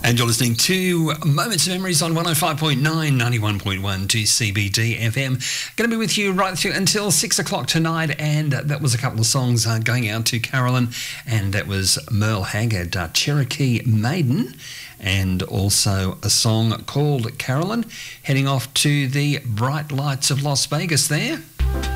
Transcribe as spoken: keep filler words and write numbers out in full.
And you're listening to Moments of Memories on one oh five point nine, ninety-one point one to C B D F M. Going to be with you right through until six o'clock tonight, and that was a couple of songs uh, going out to Carolyn, and that was Merle Haggard, uh, Cherokee Maiden, and also a song called Carolyn, heading off to the bright lights of Las Vegas there.